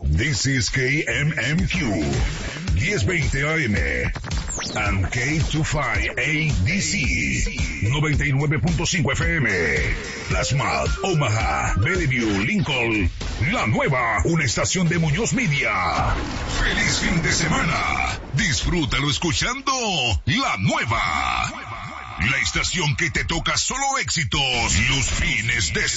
This is KMMQ 1020 AM and K25ADC 99.5 FM. Plasma, Omaha, Bellevue, Lincoln. La Nueva, una estación de Muñoz Media. ¡Feliz fin de semana! Disfrútalo escuchando La Nueva. La estación que te toca solo éxitos los fines de